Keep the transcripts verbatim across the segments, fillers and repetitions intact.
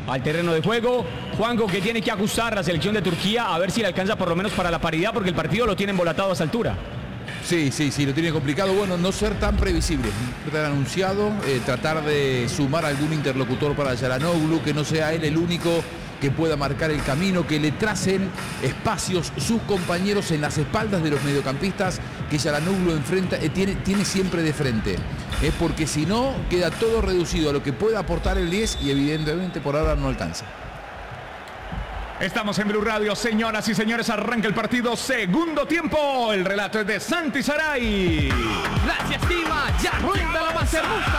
al terreno de juego. Juanjo, que tiene que ajustar la selección de Turquía a ver si le alcanza por lo menos para la paridad, porque el partido lo tiene embolatado a esa altura. Sí, sí, sí, lo tiene complicado. Bueno, no ser tan previsible, tan anunciado, eh, tratar de sumar algún interlocutor para Çalhanoğlu, que no sea él el único que pueda marcar el camino, que le tracen espacios sus compañeros en las espaldas de los mediocampistas que Çalhanoğlu enfrenta, eh, tiene, tiene siempre de frente. Es eh, porque si no, queda todo reducido a lo que pueda aportar el diez y evidentemente por ahora no alcanza. Estamos en Blue Radio, señoras y señores, arranca el partido, segundo tiempo, el relato es de Santi Saray. Gracias, Tima, ya rueda la más hermosa.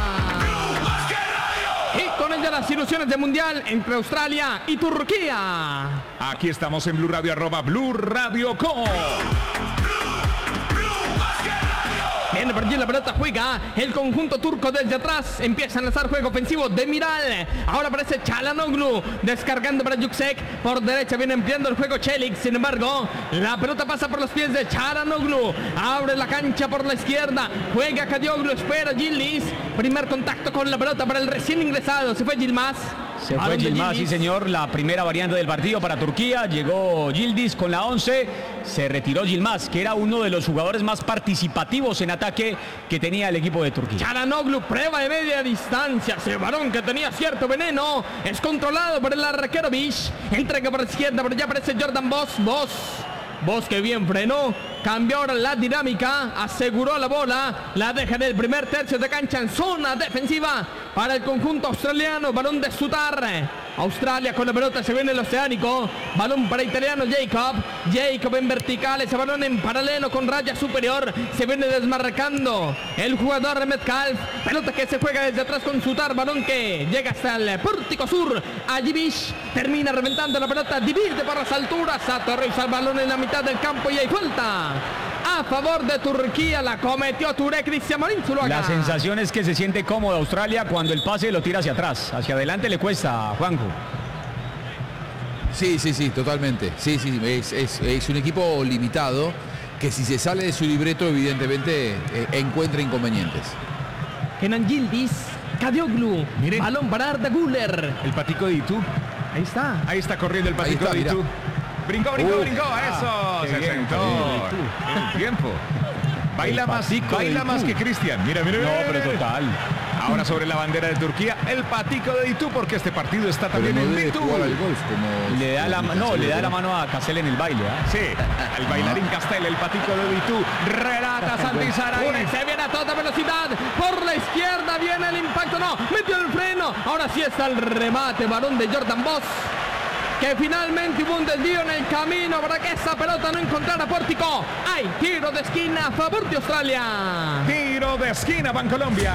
Y con ella las ilusiones de mundial entre Australia y Turquía. Aquí estamos en Blue Radio, arroba Blue Radio Co. Viene por allí la pelota, juega el conjunto turco desde atrás. Empieza a lanzar juego ofensivo Demiral. Ahora aparece Çalhanoğlu descargando para Yüksek. Por derecha viene ampliando el juego Çelik. Sin embargo, la pelota pasa por los pies de Çalhanoğlu. Abre la cancha por la izquierda. Juega Kadioglu, espera Yildiz. Primer contacto con la pelota para el recién ingresado. Se fue Yilmaz. Se fue Yilmaz, sí señor, la primera variante del partido para Turquía. Llegó Yildiz con la once, se retiró Yilmaz, que era uno de los jugadores más participativos en ataque que tenía el equipo de Turquía. Çalhanoğlu, prueba de media distancia. Ese varón que tenía cierto veneno es controlado por el arquero Bish. Entrega por la izquierda, pero ya aparece Jordan Boss. Boss. Boss que bien frenó, cambió ahora la dinámica, aseguró la bola, la deja en el primer tercio de cancha en zona defensiva para el conjunto australiano, balón de Sutar. Australia con la pelota, se viene el oceánico, balón para italiano Jacob, Jacob en vertical, ese balón en paralelo con raya superior, se viene desmarcando el jugador Metcalf, pelota que se juega desde atrás con Sutar, balón que llega hasta el pórtico sur, allí Bish termina reventando la pelota, divide por las alturas, aterriza el balón en la mitad del campo y hay falta a favor de Turquía, la cometió Touré, Cristian Marín Zuluaga. La sensación es que se siente cómoda Australia cuando el pase lo tira hacia atrás, hacia adelante le cuesta, Juanjo. Sí, sí, sí, totalmente. Sí, sí, es, es, es un equipo limitado que si se sale de su libreto evidentemente eh, encuentra inconvenientes. Kenan Yildiz, Kadioglu, Mire. balón para Arda Güler. El patico de Itu. Ahí está. Ahí está corriendo el patico está, de mira. Itu. Brincó, brincó, Uh, brincó, eso, ah, se bien, sentó bien, en el tiempo. Baila El más, patico baila de más Itu. que Cristian. Mira, mira, No, mira, pero mira. total. Ahora sobre la bandera de Turquía, el patico de Itu, porque este partido está Pero también no en debe Itu. jugar al golf como... Le da la, no, le da la mano a Casel en el baile, ¿eh? Sí, el bailarín Castel, el patico de Itu. Relata Santi Saray. Se viene a toda velocidad. Por la izquierda viene el impacto. No, metió el freno. Ahora sí está el remate. Balón de Jordan Boss. Que finalmente hubo un desvío en el camino para que esa pelota no encontrara pórtico. Hay tiro de esquina a favor de Australia. Tiro de esquina, Bancolombia.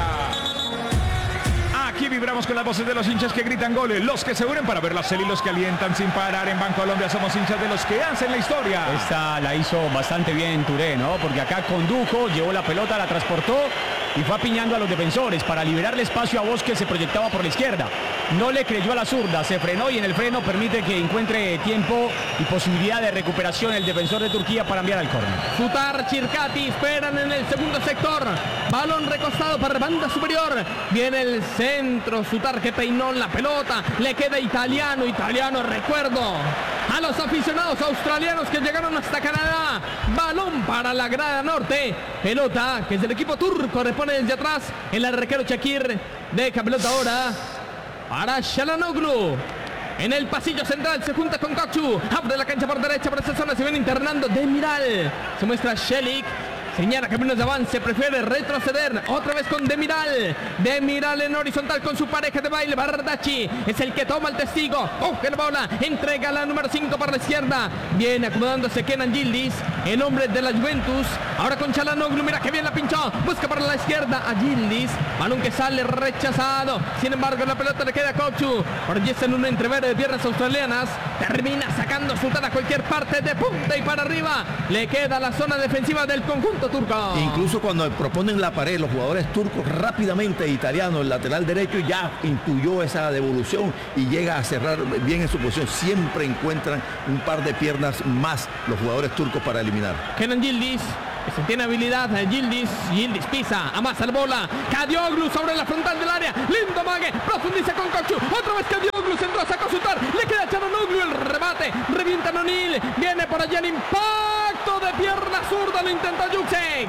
Aquí vibramos con las voces de los hinchas que gritan goles, los que se unen para ver la serie y los que alientan sin parar. En Bancolombia somos hinchas de los que hacen la historia. Esta la hizo bastante bien Touré, ¿no? Porque acá condujo, llevó la pelota, la transportó y fue apiñando a los defensores para liberarle espacio a Bosch, que se proyectaba por la izquierda. No le creyó a la zurda, se frenó y en el freno permite que encuentre tiempo y posibilidad de recuperación el defensor de Turquía para enviar al córner. Sutar, Chircati esperan en el segundo sector. Balón recostado para banda superior. Viene el centro. Sutar que peinó la pelota. Le queda italiano. Italiano, recuerdo a los aficionados australianos que llegaron hasta Canadá. Balón para la grada norte. Pelota que es del equipo turco. Repone desde atrás el arquero Shakir. Deja pelota ahora para Çalhanoğlu. En el pasillo central se junta con Kokçu. Abre la cancha por derecha, por esa zona se viene internando Demiral. Se muestra Çelik. Señala caminos de avance, prefiere retroceder. Otra vez con Demiral. Demiral en horizontal con su pareja de baile. Bardacci es el que toma el testigo. Coge la bola, entrega la número cinco para la izquierda. Viene acomodándose Kenan Yildiz, el hombre de la Juventus. Ahora con Çalhanoğlu, mira que bien la pinchó. Busca para la izquierda a Yildiz. Balón que sale rechazado. Sin embargo, la pelota le queda a Kokçu. Por allí está en un entrevero de piernas australianas. Termina sacando Sutar a cualquier parte de punta y para arriba. Le queda la zona defensiva del conjunto turco. Incluso cuando proponen la pared, los jugadores turcos rápidamente, italiano, el lateral derecho ya intuyó esa devolución y llega a cerrar bien en su posición. Siempre encuentran un par de piernas más los jugadores turcos para eliminar. Kenan Yildiz, que se tiene habilidad, Yildiz, Yildiz pisa, amasa la bola, Kadioglu sobre la frontal del área, lindo mague, profundiza con Kokçu, otra vez Kadioglu, se y el impacto de pierna zurda lo intenta Yüksek.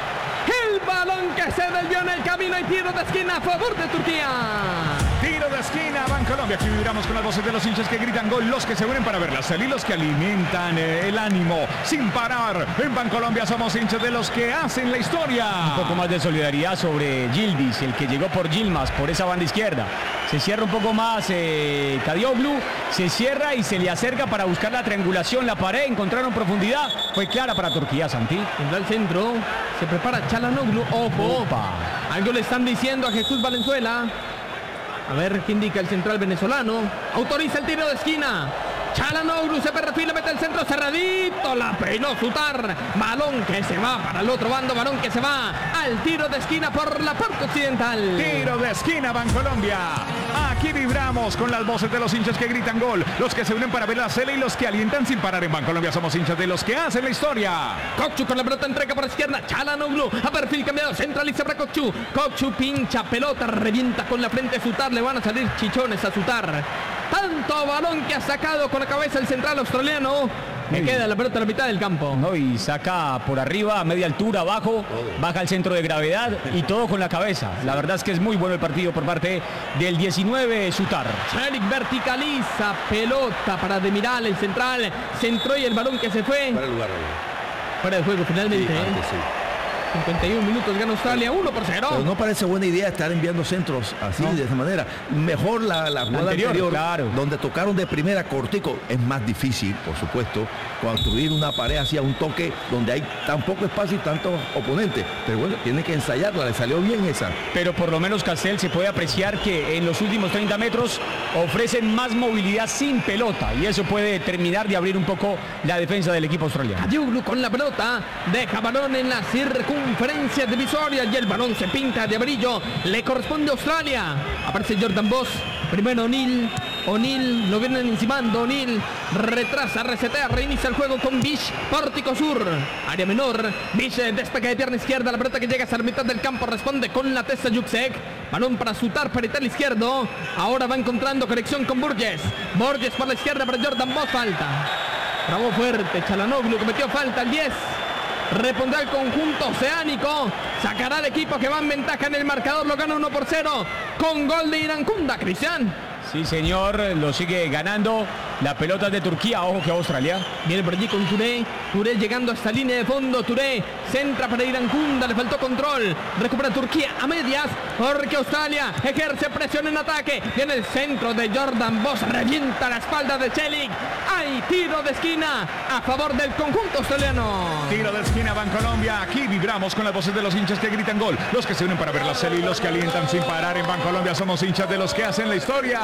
El balón que se desvió en el camino y tiro de esquina a favor de Turquía. Tiro de esquina, Bancolombia. Aquí vibramos con las voces de los hinchas que gritan gol, los que se unen para ver la serie y los que alimentan eh, el ánimo sin parar. En Bancolombia somos hinchas de los que hacen la historia. Un poco más de solidaridad sobre Yildiz, el que llegó por Yilmaz, por esa banda izquierda. Se cierra un poco más eh, Kadioglu, se cierra y se le acerca para buscar la triangulación, la pared, encontraron profundidad. Fue clara para Turquía, Santi. Entra al centro, se prepara Çalhanoğlu. Ojo, Opa. algo le están diciendo a Jesús Valenzuela. A ver qué indica el central venezolano. Autoriza el tiro de esquina. Çalhanoğlu se perfila, mete el centro cerradito. La peinó Sutar. Balón que se va para el otro bando. Balón que se va al tiro de esquina por la parte occidental. Tiro de esquina, Bancolombia. Aquí vibramos con las voces de los hinchas que gritan gol, los que se unen para ver la serie y los que alientan sin parar. En Bancolombia somos hinchas de los que hacen la historia. Kokchu con la pelota, entrega por la izquierda. Çalhanoğlu a perfil cambiado, centraliza para Kokchu. Kokchu pincha pelota, revienta con la frente Sutar. Le van a salir chichones a Sutar. Tanto balón que ha sacado con la cabeza el central australiano. Me Muy queda bien. la pelota a la mitad del campo. No, y saca por arriba, a media altura, abajo, baja el centro de gravedad y todo con la cabeza. La verdad es que es muy bueno el partido por parte del diecinueve Sutar. Çelik verticaliza, pelota para Demiral, el central. Centró y el balón que se fue. Para el lugar. Fuera de juego finalmente. Sí, ¿eh? antes, sí. cincuenta y uno minutos gana Australia, uno por cero. Pero no parece buena idea estar enviando centros así, de esa manera. Mejor la, la jugada anterior, anterior, claro. donde tocaron de primera cortico. Es más difícil, por supuesto, construir una pared hacia un toque donde hay tan poco espacio y tantos oponentes. Pero bueno, tiene que ensayarla, le salió bien esa. Pero por lo menos Castel se puede apreciar que en los últimos treinta metros ofrecen más movilidad sin pelota y eso puede terminar de abrir un poco la defensa del equipo australiano. Kadioglu con la pelota, deja balón en la circunferencia divisoria y el balón se pinta de amarillo. Le corresponde a Australia. Aparece Jordan Boss, primero O'Neill. O'Neill lo vienen encimando. O'Neill retrasa, resetea, reinicia el juego con Bish, pórtico sur, área menor. Bish eh, despeja de pierna izquierda, la pelota que llega hasta la mitad del campo responde con la testa Yüksek. Balón para Sutar, perital izquierdo. Ahora va encontrando conexión con Burgess. Burgess por la izquierda para Jordan Boss, falta. Bravo fuerte, Çalhanoğlu cometió falta, el diez. Repondrá el conjunto oceánico. Sacará al equipo que va en ventaja en el marcador. Lo gana uno por cero con gol de Irankunda, Cristian. Sí, señor, lo sigue ganando. La pelota es de Turquía, ojo que Australia. Viene por allí con Touré. Touré llegando a esta línea de fondo. Touré centra para Irankunda. Le faltó control. Recupera Turquía a medias. Porque Australia ejerce presión en ataque. Viene el centro de Jordan Boss. Revienta la espalda de Çelik. Hay tiro de esquina a favor del conjunto australiano. Tiro de esquina, Bancolombia. Aquí vibramos con las voces de los hinchas que gritan gol, los que se unen para ver la serie y los que alientan sin parar. En Bancolombia somos hinchas de los que hacen la historia.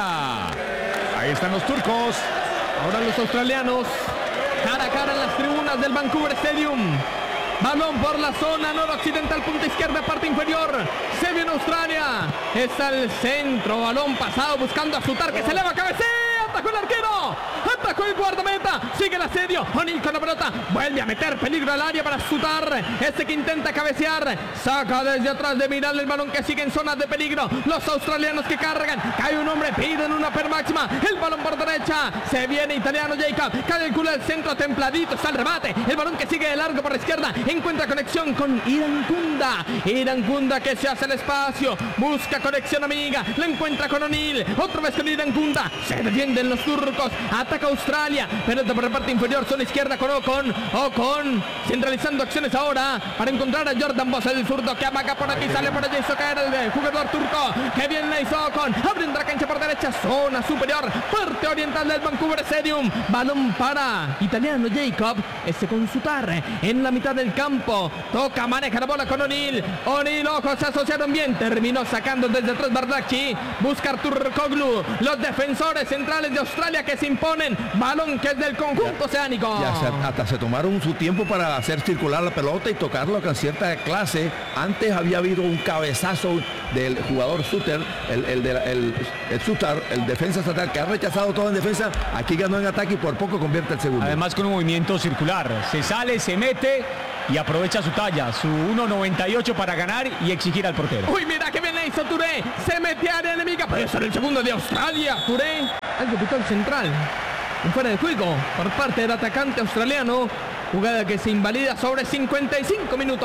Ahí están los turcos. Ahora los australianos, cara a cara en las tribunas del Vancouver Stadium. Balón por la zona noroccidental, punta izquierda, parte inferior. Se viene Australia. Está el centro, balón pasado buscando a Sutar que se eleva, cabecea. Atacó el arquero, atacó el guardameta, sigue el asedio. O'Neill con la pelota, vuelve a meter peligro al área para Sutar. Este que intenta cabecear, saca desde atrás de Miral el balón que sigue en zonas de peligro. Los australianos que cargan, cae un hombre, piden una per máxima. El balón por derecha, se viene italiano Jacob, cae el culo del centro, templadito, está el remate. El balón que sigue de largo por la izquierda, encuentra conexión con Irankunda. Irankunda que se hace el espacio, busca conexión amiga, la encuentra con O'Neill, otra vez con Irankunda. Se defienden los turcos, ataca Australia, pelota por la parte inferior, zona izquierda con Ocon. Ocon centralizando acciones ahora para encontrar a Jordan Boss, el zurdo que amaga por aquí, sale por allí, hizo caer el jugador turco. Que bien la hizo Ocon, abriendo la cancha por derecha, zona superior, parte oriental del Vancouver Stadium. Balón para italiano Jacob, este con Sutar en la mitad del campo, toca, maneja la bola con O'Neill. O'Neill, ojo, se asociaron bien, terminó sacando desde atrás Bardakci, busca Turkoglu, los defensores centrales de Australia que se imponen. Balón que es del conjunto oceánico. Ya se- hasta se tomaron su tiempo para hacer circular la pelota y tocarlo con cierta clase. Antes había habido un cabezazo del jugador Suter, el, el, de la- el, el Sutar, el defensa estatal, que ha rechazado todo en defensa. Aquí ganó en ataque y por poco convierte el segundo. Además con un movimiento circular. Se sale, se mete y aprovecha su talla, su uno noventa y ocho para ganar y exigir al portero. Uy, mira que bien la hizo Touré. Se metió a área enemiga. Puede ser el segundo de Australia. Touré, el capitán central. Un fuera de juego por parte del atacante australiano. Jugada que se invalida sobre cincuenta y cinco minutos.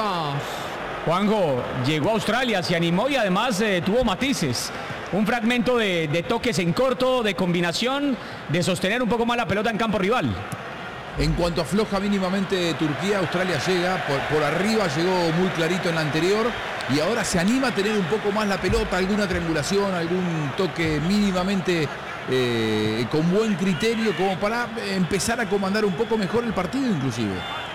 Juanjo llegó a Australia, se animó y además eh, tuvo matices. Un fragmento de, de toques en corto, de combinación, de sostener un poco más la pelota en campo rival. En cuanto afloja mínimamente Turquía, Australia llega, por, por arriba llegó muy clarito en la anterior y ahora se anima a tener un poco más la pelota, alguna triangulación, algún toque mínimamente eh, con buen criterio como para empezar a comandar un poco mejor el partido inclusive.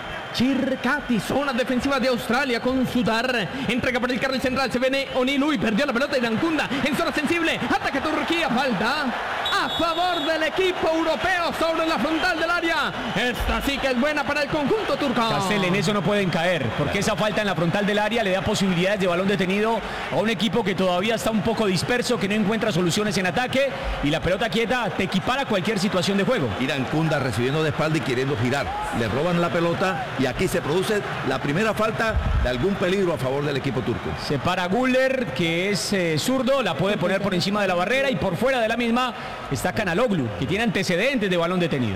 Chircati, zona defensiva de Australia con Sudar. Entrega por el carril central, se viene O'Neill. Uy, perdió la pelota Irankunda en zona sensible. Ataca Turquía, falta a favor del equipo europeo sobre la frontal del área. Esta sí que es buena para el conjunto turco. Castel, en eso no pueden caer, porque esa falta en la frontal del área le da posibilidades de balón detenido a un equipo que todavía está un poco disperso, que no encuentra soluciones en ataque, y la pelota quieta te equipara cualquier situación de juego. Irankunda recibiendo de espalda y queriendo girar. Le roban la pelota y aquí se produce la primera falta de algún peligro a favor del equipo turco. Se para Güler, que es eh, zurdo, la puede poner por encima de la barrera y por fuera de la misma está Canaloglu, que tiene antecedentes de balón detenido.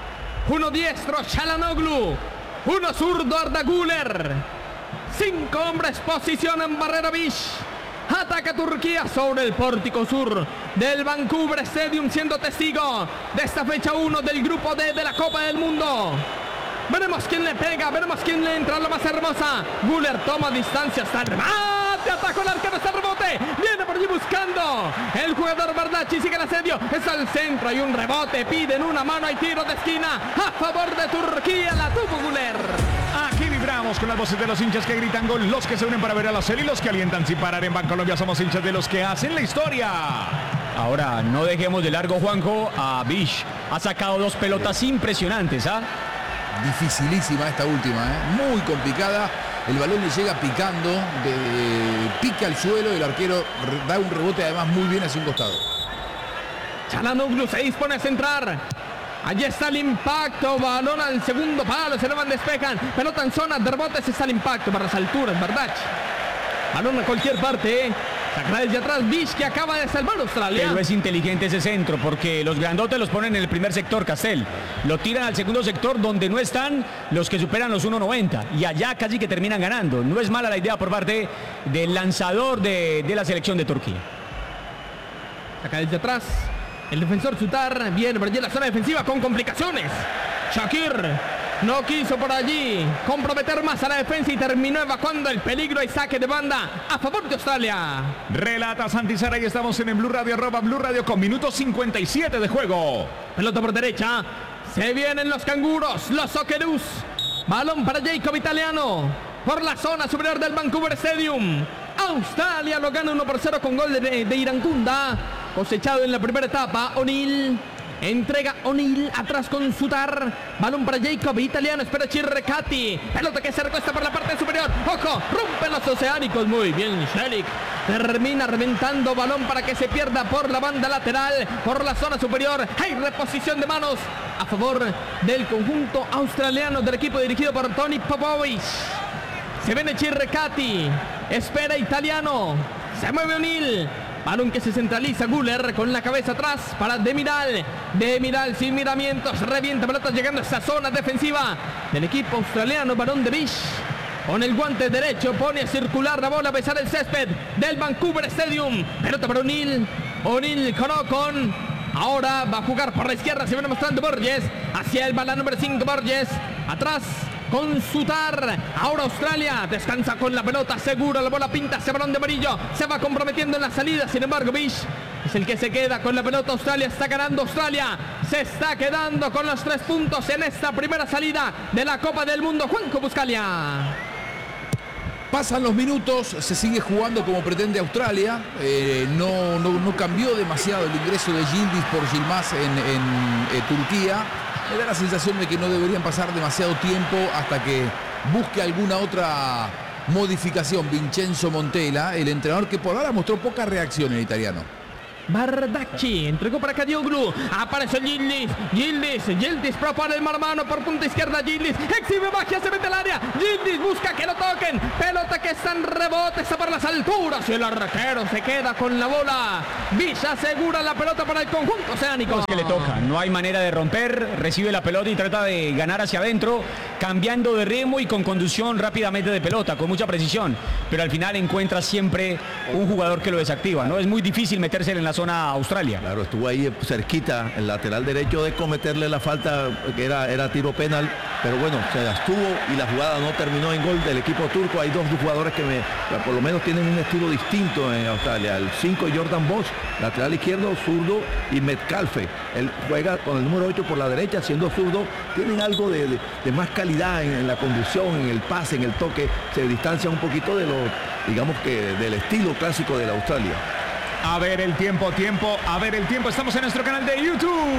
Uno diestro, Çalhanoğlu. Uno zurdo, Arda Güler. Cinco hombres posicionan barrera Bish. Ataca Turquía sobre el pórtico sur del Vancouver Stadium, siendo testigo de esta fecha uno del grupo D de la Copa del Mundo. Veremos quién le pega, veremos quién le entra la más hermosa. Güler toma distancia hasta el remate, atacó el arquero, está el rebote, viene por allí buscando el jugador Bardacci, sigue el asedio, es al centro, hay un rebote, piden una mano, hay tiro de esquina a favor de Turquía, la tuvo Güler. Aquí vibramos con las voces de los hinchas que gritan gol, los que se unen para ver a la serie y los que alientan sin parar. En Bancolombia somos hinchas de los que hacen la historia. Ahora, no dejemos de largo, Juanjo, a Bish. Ha sacado dos pelotas impresionantes, ¿ah? Dificilísima esta última, ¿eh? Muy complicada. El balón le llega picando, de, de, pica al suelo, el arquero da un rebote además muy bien hacia un costado. Çalhanoğlu se dispone a centrar. Allí está el impacto, balón al segundo palo, se elevan, despejan, pelota en zona de rebotes, está el impacto para las alturas, ¿verdad? Balón a cualquier parte, ¿eh? Saca desde atrás Bish, que acaba de salvar a Australia. Pero es inteligente ese centro, porque los grandotes los ponen en el primer sector, Castel. Lo tiran al segundo sector, donde no están los que superan los uno noventa. Y allá casi que terminan ganando. No es mala la idea por parte del lanzador de, de la selección de Turquía. Saca desde atrás el defensor Sutar, viene por allí en la zona defensiva con complicaciones. Shakir no quiso por allí comprometer más a la defensa y terminó evacuando el peligro y saque de banda a favor de Australia. Relata Santi Sara y estamos en el Blue Radio, arroba Blue Radio con minuto cincuenta y siete de juego. Pelota por derecha, se vienen los canguros, los Socceroos. Balón para Jacob Italiano por la zona superior del Vancouver Stadium. Australia lo gana uno por cero con gol de, de Irankunda, cosechado en la primera etapa. O'Neill entrega O'Neill atrás con Sutar. Balón para Jacob Italiano, espera Chircati. Pelota que se recuesta por la parte superior. Ojo, rompen los oceánicos. Muy bien, Shelik. Termina reventando balón para que se pierda por la banda lateral, por la zona superior. Hay reposición de manos a favor del conjunto australiano, del equipo dirigido por Tony Popovic. Se viene Chircati, espera Italiano, se mueve O'Neill. Balón que se centraliza, Güler con la cabeza atrás para Demiral. Demiral sin miramientos, revienta pelotas llegando a esa zona defensiva del equipo australiano. Balón de Bish con el guante derecho pone a circular la bola a pesar del césped del Vancouver Stadium. Pelota para O'Neill, O'Neill con Ocon. Ahora va a jugar por la izquierda, se viene mostrando Borges hacia el balón número cinco, Borges atrás con Sutar. Ahora Australia descansa con la pelota, seguro la bola pinta ese balón de amarillo, se va comprometiendo en la salida. Sin embargo, Bish es el que se queda con la pelota. Australia está ganando, Australia se está quedando con los tres puntos en esta primera salida de la Copa del Mundo. Juanjo Buscalia. Pasan los minutos, se sigue jugando como pretende Australia. Eh, no, no, no cambió demasiado el ingreso de Yildiz por Yilmaz en, en eh, Turquía. Me da la sensación de que no deberían pasar demasiado tiempo hasta que busque alguna otra modificación Vincenzo Montella, el entrenador que por ahora mostró poca reacción en italiano. Bardacci entregó para Kadioglu. Apareció Yildiz. Yildiz. Yildiz propone el mano a mano por punta izquierda. Yildiz exhibe magia, se mete al área. Yildiz busca que lo toquen. Pelota que está en rebote, está por las alturas. Y el arquero se queda con la bola. Villa asegura la pelota para el conjunto oceánico. Es que le toca. No hay manera de romper. Recibe la pelota y trata de ganar hacia adentro, cambiando de ritmo y con conducción rápidamente de pelota, con mucha precisión. Pero al final encuentra siempre un jugador que lo desactiva, ¿no? Es muy difícil meterse en la zona Australia. Claro, estuvo ahí cerquita, el lateral derecho, de cometerle la falta, que era, era tiro penal, pero bueno, se abstuvo y la jugada no terminó en gol del equipo turco. Hay dos jugadores que me, por lo menos tienen un estilo distinto en Australia. El cinco, Jordan Bosch, lateral izquierdo, zurdo, y Metcalfe. Él juega con el número ocho por la derecha, siendo zurdo. Tienen algo de, de, de más calidad en, en la conducción, en el pase, en el toque. Se distancia un poquito de lo, digamos que del estilo clásico de la Australia. A ver el tiempo, tiempo, a ver el tiempo. Estamos en nuestro canal de YouTube.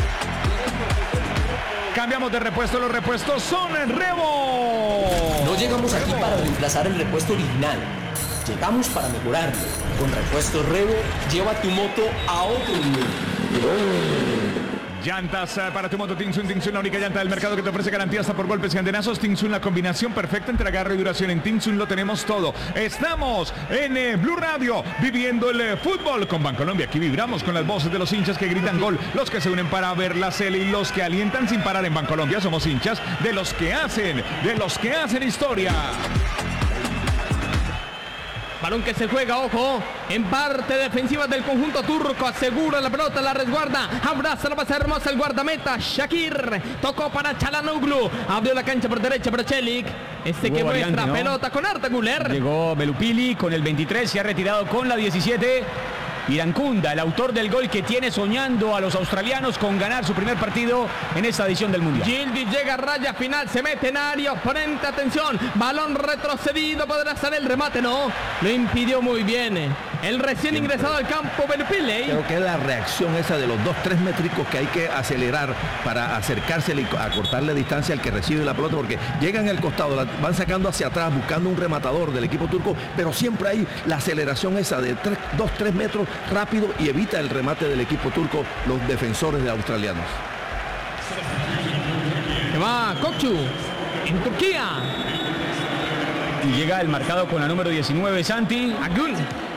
Cambiamos de repuesto, los repuestos son el Revo. No llegamos aquí para reemplazar el repuesto original. Llegamos para mejorarlo. Con Repuestos Revo, lleva tu moto a otro nivel. Llantas uh, para tu moto Tinsun. Tinsun, la única llanta del mercado que te ofrece garantía hasta por golpes y andenazos. Tinsun, la combinación perfecta entre agarre y duración. En Tinsun lo tenemos todo. Estamos en eh, Blue Radio, viviendo el eh, fútbol con Bancolombia. Aquí vibramos con las voces de los hinchas que gritan gol, los que se unen para ver la serie y los que alientan sin parar. En Bancolombia somos hinchas de los que hacen, de los que hacen historia. Balón que se juega, ojo, en parte defensiva del conjunto turco. Asegura la pelota, la resguarda. Abraza la base hermosa el guardameta Shakir. Tocó para Çalhanoğlu. Abrió la cancha por derecha para Çelik. Este que muestra variante, ¿no? Pelota con Arda Güler. Llegó Belupili con el veintitrés, se ha retirado con la diecisiete. Irankunda, el autor del gol que tiene soñando a los australianos con ganar su primer partido en esta edición del Mundial. Yildiz llega a raya final, se mete en área, oponente, atención, balón retrocedido, podrá ser el remate, no, lo impidió muy bien el recién ingresado al campo Belupili. Creo que es la reacción esa de los dos, tres métricos que hay que acelerar para acercarse a cortarle distancia al que recibe la pelota, porque llegan al costado, la van sacando hacia atrás buscando un rematador del equipo turco, pero siempre hay la aceleración esa de dos, tres metros rápido y evita el remate del equipo turco, los defensores de australianos. Se va Kokçu en Turquía. Y llega el marcado con la número diecinueve, Santi. Agün.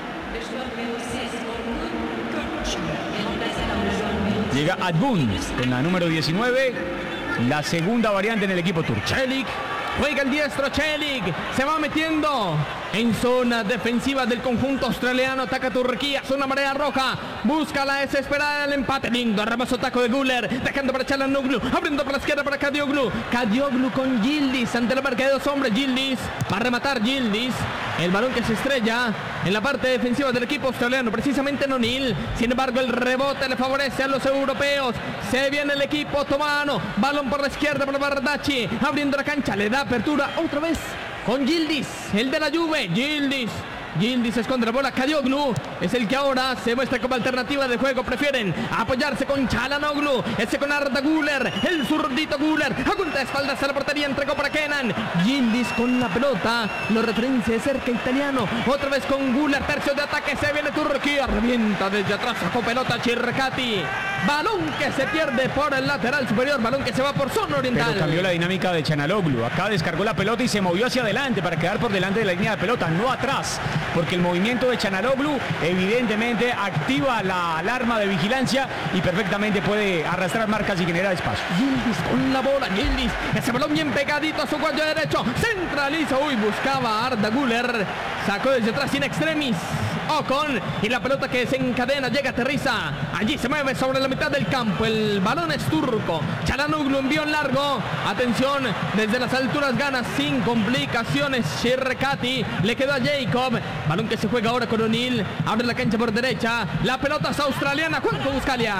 Llega Adbun con la número diecinueve, la segunda variante en el equipo turco. Çelik. Juega el diestro Çelik, se va metiendo en zona defensiva del conjunto australiano. Ataca Turquía, zona marea roja, busca la desesperada del empate. Lindo hermoso taco de Güler, dejando para Çalhanoğlu, abriendo por la izquierda para Kadioglu. Kadioglu con Yildiz ante la marca de dos hombres. Yildiz va a rematar. Yildiz, el balón que se estrella en la parte defensiva del equipo australiano, precisamente en O'Neill. Sin embargo, el rebote le favorece a los europeos. Se viene el equipo otomano, balón por la izquierda para Bardacci, abriendo la cancha, le da apertura otra vez con Yildiz, el de la Juve. Yildiz, Yildiz esconde la bola. Kadioglu es el que ahora se muestra como alternativa de juego. Prefieren apoyarse con Çalhanoğlu, ese con Arda Güler, el zurdito Güler, apunta de espaldas a la portería, entregó para Kenan. Yildiz con la pelota, lo referencia de cerca italiano, otra vez con Güler, tercio de ataque, se viene Turquía, revienta desde atrás, sacó pelota Çirkati. Balón que se pierde por el lateral superior, balón que se va por zona oriental. Pero cambió la dinámica de Çalhanoğlu. Acá descargó la pelota y se movió hacia adelante para quedar por delante de la línea de pelota, no atrás, porque el movimiento de Çalhanoğlu evidentemente activa la alarma de vigilancia y perfectamente puede arrastrar marcas y generar espacio. Yildiz con la bola, Yildiz, ese balón bien pegadito a su cuello derecho, centraliza, uy, buscaba a Arda Güler, sacó desde atrás sin extremis. Ocon y la pelota que se encadena, llega, aterriza, allí se mueve sobre la mitad del campo, el balón es turco. Çalhanoğlu envió en largo, atención, desde las alturas gana sin complicaciones Çirkati, le quedó a Jacob, balón que se juega ahora con O'Neill, abre la cancha por derecha, la pelota es australiana. Juanjo Buscalia.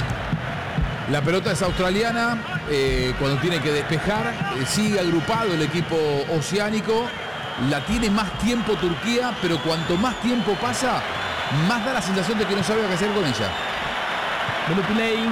La pelota es australiana, eh, cuando tiene que despejar, eh, sigue agrupado el equipo oceánico. La tiene más tiempo Turquía, pero cuanto más tiempo pasa, más da la sensación de que no sabe qué hacer con ella. Belupilei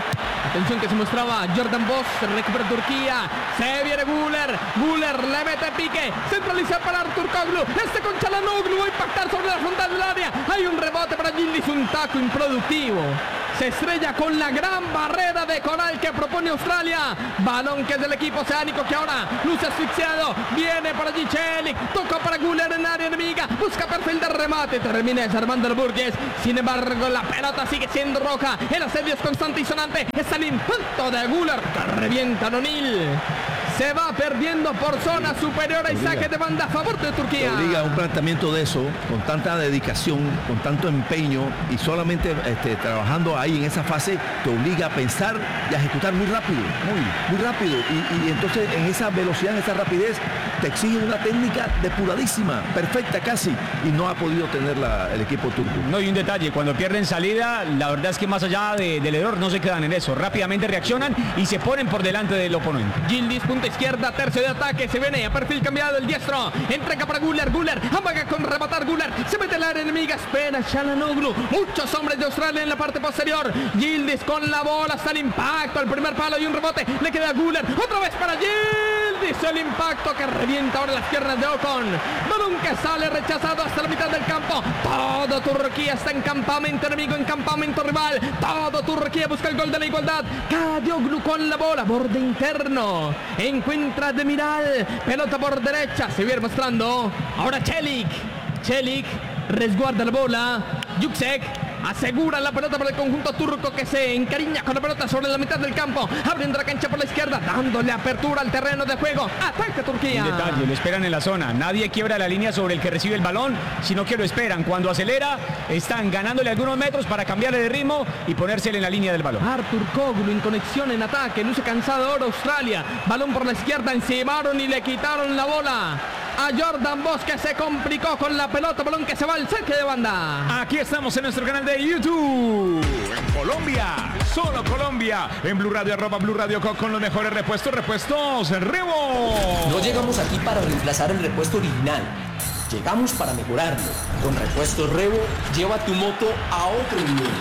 Atención que se mostraba Jordan Boss, recupera Turquía, se viene Güler, Güler le mete pique, centraliza para Turkoglu, este con Çalhanoğlu va a impactar sobre la frontal del área, hay un rebote para Yildiz, un taco improductivo. Se estrella con la gran barrera de coral que propone Australia. Balón que es del equipo oceánico que ahora luce asfixiado. Viene por allí Celik. Toca para Güler en área enemiga. Busca perfil de remate. Termina desarmando el Burgess. Sin embargo, la pelota sigue siendo roja. El asedio es constante y sonante. Es el impacto de Güler que revienta a O'Neal. Se va perdiendo por zona superior y saque de banda a favor de Turquía. Te obliga a un planteamiento de eso, con tanta dedicación, con tanto empeño y solamente este, trabajando ahí en esa fase, te obliga a pensar y a ejecutar muy rápido, muy, muy rápido. Y, y entonces en esa velocidad, en esa rapidez, te exige una técnica depuradísima, perfecta casi, y no ha podido tenerla el equipo turco. No, y un detalle, cuando pierden salida, la verdad es que más allá de, del error no se quedan en eso, rápidamente reaccionan y se ponen por delante del oponente. Yildiz, punta izquierda, tercio de ataque, se viene a perfil cambiado el diestro, entrega para Güler, Güler, amaga con rematar Güler, se mete al área enemiga, espera Çalhanoğlu, muchos hombres de Australia en la parte posterior, Yildiz con la bola, hasta el impacto, el primer palo y un rebote, le queda a Güler, otra vez para Yildiz, el impacto que revienta ahora las piernas de Ocon, balón que sale rechazado hasta la mitad del campo, todo Turquía está en campamento enemigo, en campamento rival, todo Turquía busca el gol de la igualdad, Kadioglu con la bola, borde interno, encuentra Demiral, pelota por derecha, se viene mostrando, ahora Celik, Celik resguarda la bola, Yüksek asegura la pelota para el conjunto turco que se encariña con la pelota sobre la mitad del campo, abriendo la cancha por la izquierda, dándole apertura al terreno de juego, ataca Turquía. Un detalle, lo esperan en la zona, nadie quiebra la línea sobre el que recibe el balón, sino que lo esperan, cuando acelera, están ganándole algunos metros para cambiarle de ritmo y ponérsele en la línea del balón. Artur Koglu en conexión en ataque, luce cansado ahora Australia, balón por la izquierda, encimaron y le quitaron la bola a Jordan Boss, que se complicó con la pelota, balón que se va al saque de banda. Aquí estamos en nuestro canal de YouTube, en Colombia, solo Colombia, en Blue Radio, arroba Blue Radio Co, con los mejores repuestos, repuestos Rebo. No llegamos aquí para reemplazar el repuesto original, llegamos para mejorarlo. Con repuestos Rebo, lleva tu moto a otro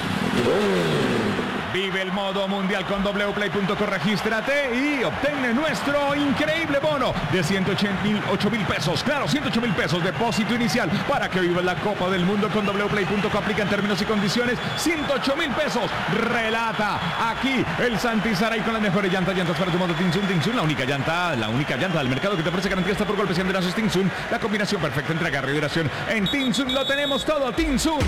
nivel. Vive el modo mundial con w play punto co, regístrate y obtén nuestro increíble bono de ciento ocho mil pesos. Claro, ciento ocho mil pesos, depósito inicial para que vivas la Copa del Mundo con w play punto co. Aplican términos y condiciones, ciento ocho mil pesos. Relata aquí el Santi Saray con las mejores llantas, llantas para tu moto Tinsun. Tinsun, la única llanta, la única llanta del mercado que te ofrece garantía hasta por golpes y andenazos. Tinsun, la combinación perfecta entre agarre y duración. En Tinsun lo tenemos todo, Tinsun.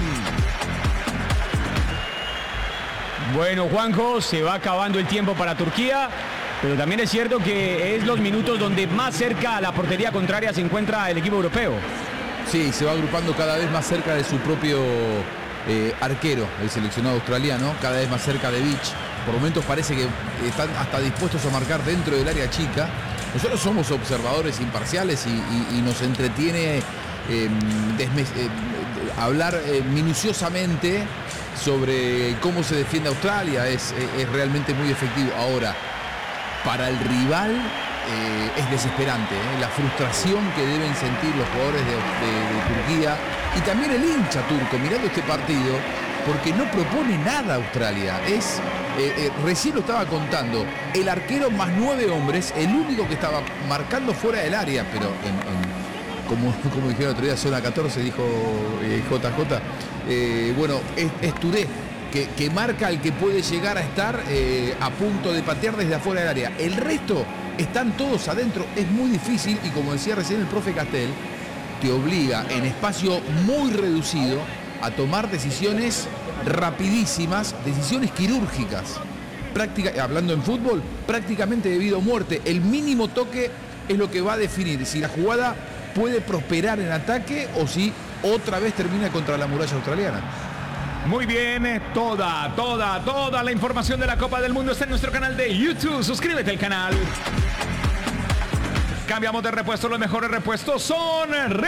Bueno, Juanjo, se va acabando el tiempo para Turquía, pero también es cierto que es los minutos donde más cerca a la portería contraria se encuentra el equipo europeo. Sí, se va agrupando cada vez más cerca de su propio eh, arquero, el seleccionado australiano, cada vez más cerca de Beach. Por momentos parece que están hasta dispuestos a marcar dentro del área chica. Nosotros somos observadores imparciales y, y, y nos entretiene eh, desme, eh, hablar eh, minuciosamente sobre cómo se defiende Australia. Es, es realmente muy efectivo. Ahora, para el rival eh, es desesperante, ¿eh? La frustración que deben sentir los jugadores de, de, de Turquía y también el hincha turco mirando este partido, porque no propone nada Australia. Es, eh, eh, recién lo estaba contando, el arquero más nueve hombres, el único que estaba marcando fuera del área, pero en, en, como, como dijeron el otro día, zona catorce, dijo eh, J J. Eh, bueno, es, es Touré, que, que marca al que puede llegar a estar eh, a punto de patear desde afuera del área. El resto están todos adentro, es muy difícil y como decía recién el profe Castel, te obliga en espacio muy reducido a tomar decisiones rapidísimas, decisiones quirúrgicas. Práctica, hablando en fútbol, prácticamente de vida o muerte. El mínimo toque es lo que va a definir si la jugada puede prosperar en ataque o si otra vez termina contra la muralla australiana. Muy bien, toda, toda, toda la información de la Copa del Mundo está en nuestro canal de YouTube. Suscríbete al canal. Cambiamos de repuesto, los mejores repuestos son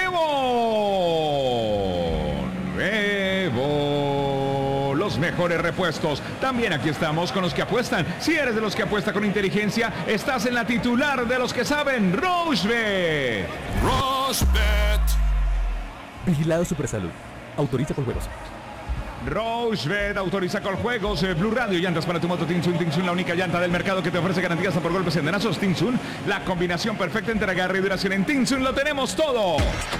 Rebo. Rebo. Los mejores repuestos. También aquí estamos con los que apuestan. Si eres de los que apuesta con inteligencia, estás en la titular de los que saben, Rochebet. Rochebet. Vigilado Supersalud. Autoriza con juegos. Rochebet autoriza con juegos. eh, Blue Radio, llantas para tu moto Tinsun. Tinsun, la única llanta del mercado que te ofrece garantía hasta por golpes en denazos. Tinsun, la combinación perfecta entre agarre y duración. En Tinsun lo tenemos todo.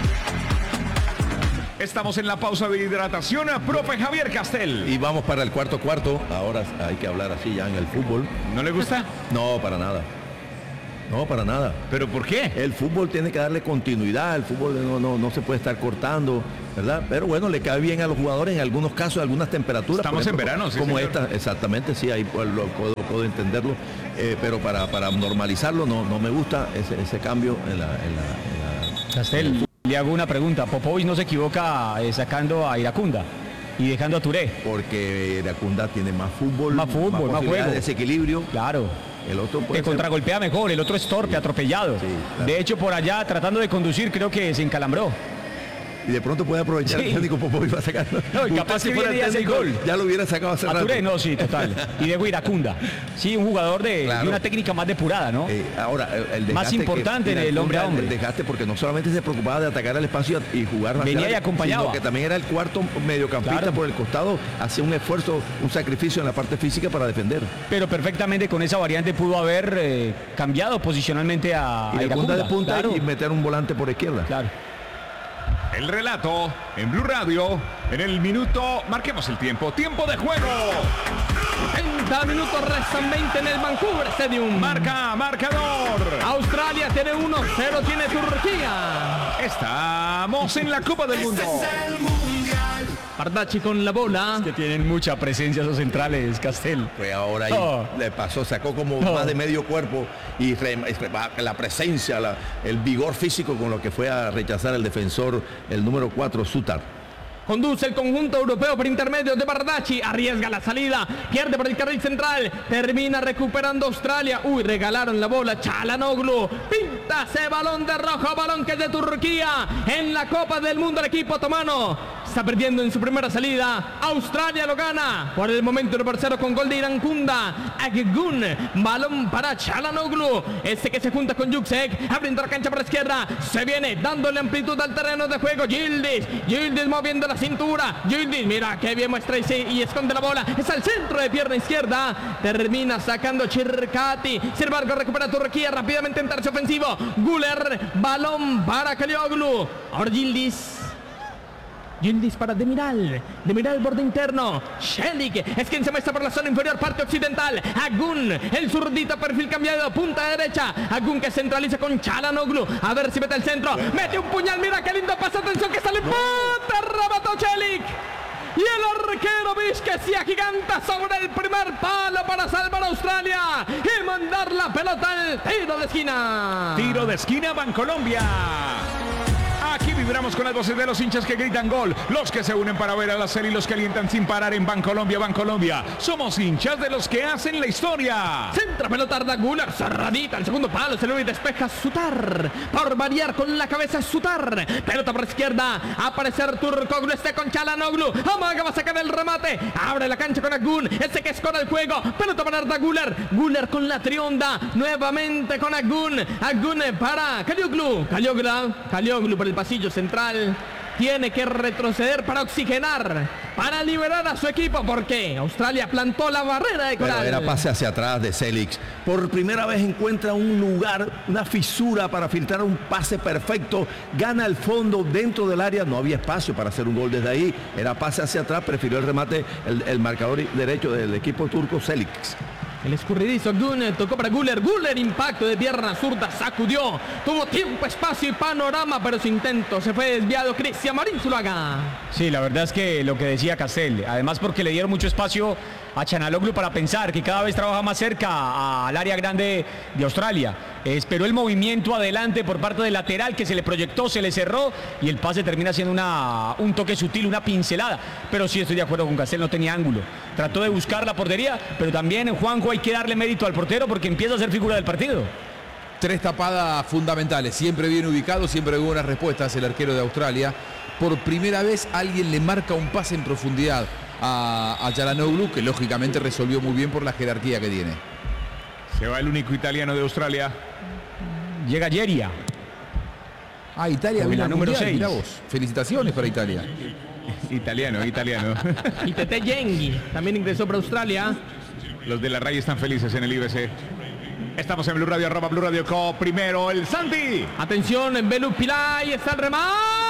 Estamos en la pausa de hidratación. Profe Javier Castel. Y vamos para el cuarto cuarto. Ahora hay que hablar así ya en el fútbol. ¿No le gusta? No, para nada. No, para nada. ¿Pero por qué? El fútbol tiene que darle continuidad, el fútbol no, no, no se puede estar cortando, ¿verdad? Pero bueno, le cae bien a los jugadores en algunos casos, algunas temperaturas. Estamos ejemplo, en verano, sí, como señor. esta, exactamente, sí, ahí pues, lo puedo, puedo entenderlo, eh, pero para, para normalizarlo no, no me gusta ese, ese cambio en la... En la, en la Castel, le hago una pregunta. Popovic no se equivoca eh, sacando a Iracunda y dejando a Touré. Porque Iracunda tiene más fútbol, Más fútbol, más posibilidad juego. de desequilibrio. Claro. El otro Te puede ser- contragolpea mejor, el otro es torpe, atropellado. Sí, claro. De hecho, por allá, tratando de conducir, creo que se encalambró. y de pronto puede aprovechar Sí. el técnico Popovic para sacarlo. No, y Usted, capaz si que fuera viene y el hace el técnico, gol. ya lo hubiera sacado hace A rato. Touré, no, sí, total. Y de Iracunda. Sí, un jugador de, Claro. de una técnica más depurada, ¿no? Eh, ahora, el- el Más desgaste importante que- en el hombre a hombre. El desgaste porque no solamente se preocupaba de atacar el espacio y jugar Venía lateral, y acompañaba. sino que también era el cuarto mediocampista Claro. por el costado, hacía un esfuerzo, un sacrificio en la parte física para defender. Pero perfectamente con esa variante pudo haber eh, cambiado posicionalmente a, Y a de punta Iracunda. de punta Claro, y meter un volante por izquierda. claro. El relato en Blue Radio. En el minuto, marquemos el tiempo. Tiempo de juego. treinta minutos restan veinte en el Vancouver Stadium. Marca, marcador. Australia tiene uno cero, tiene Turquía. Estamos en la Copa del Mundo. Bardacci con la bola. Que tienen mucha presencia esos centrales, Castel. Fue ahora ahí, Oh. le pasó, sacó como Oh. más de medio cuerpo y re- re- la presencia, la- el vigor físico con lo que fue a rechazar el defensor, el número cuatro, Sutar. Conduce el conjunto europeo por intermedio de Bardacci. Arriesga la salida. Pierde por el carril central. Termina recuperando Australia. Uy, regalaron la bola. Çalhanoğlu. Pinta ese balón de rojo. Balón que es de Turquía. En la Copa del Mundo el equipo otomano. Está perdiendo en su primera salida. Australia lo gana. Por el momento el tercero con gol de Iracunda. Akgun. Balón para Çalhanoğlu. Este que se junta con Yüksek. Abriendo la cancha por la izquierda. Se viene dándole amplitud al terreno de juego. Yildiz. Yildiz moviendo la cintura. Yildiz, mira que bien muestra y, sí, y esconde la bola. Es al centro de pierna izquierda. Termina sacando Çirkati. Sin embargo, recupera Turquía rápidamente en tercio ofensivo. Güler. Balón para Çalhanoğlu. Ahora Yildiz. Yildiz para Demiral. Demiral borde interno. Shelik es quien se muestra por la zona inferior, parte occidental. Akgun, el zurdito, perfil cambiado, punta derecha. Akgun que centraliza con Çalhanoğlu. A ver si mete el centro. Mete un puñal, mira qué lindo pase. Atención que sale. ¡Puta! Remató Shelik. Y el arquero Vizque se agiganta sobre el primer palo para salvar a Australia y mandar la pelota al tiro de esquina. Tiro de esquina, Bancolombia. Aquí vibramos con las voces de los hinchas que gritan gol, los que se unen para ver a la serie y los que alientan sin parar en Bancolombia, Bancolombia. Somos hinchas de los que hacen la historia. Centra pelota Arda Güler, cerradita, el segundo palo, se le despeja Sutar. Por variar con la cabeza Sutar. Pelota por izquierda, aparece Turkoglu, este con Çalhanoğlu. Amaga va a sacar el remate, abre la cancha con Akgun, este que escora el juego. Pelota para Arda Güler, Güler con la trionda, nuevamente con Akgun. Akgun para Çalhanoğlu, Çalhanoğlu, Çalhanoğlu por el pasillo central. Tiene que retroceder para oxigenar, para liberar a su equipo, porque Australia plantó la barrera de Pero coral. era pase hacia atrás de Selix. Por primera vez encuentra un lugar, una fisura para filtrar un pase perfecto. Gana el fondo dentro del área. No había espacio para hacer un gol desde ahí. Era pase hacia atrás. Prefirió el remate el, el marcador derecho del equipo turco, Selix. El escurridizo Akgun tocó para Güler. Güler, impacto de pierna zurda, sacudió. Tuvo tiempo, espacio y panorama, pero su intento se fue desviado. Cristian Marín Zuluaga. Sí, la verdad es que lo que decía Castel, además porque le dieron mucho espacio a Çalhanoğlu para pensar que cada vez trabaja más cerca al área grande de Australia. Esperó el movimiento adelante por parte del lateral que se le proyectó, se le cerró y el pase termina siendo una, un toque sutil, una pincelada. Pero sí estoy de acuerdo con Castel, no tenía ángulo. Trató de buscar la portería, pero también en Juanjo hay que darle mérito al portero porque empieza a ser figura del partido. Tres tapadas fundamentales, siempre bien ubicado, siempre buenas respuestas el arquero de Australia. Por primera vez alguien le marca un pase en profundidad a, a Çalhanoğlu, que lógicamente resolvió muy bien por la jerarquía que tiene. Se va el único italiano de Australia. Llega Yeria. Ah, Italia Con viene la al número Mundial, seis. mirá vos. Felicitaciones para Italia. Italiano, italiano. Y Tete Yengi también ingresó para Australia. Los de la raya están felices en el I B C. Estamos en Blue Radio, arroba Blue Radio Co. Primero el Santi. Atención, en Belu Pilay está el remate.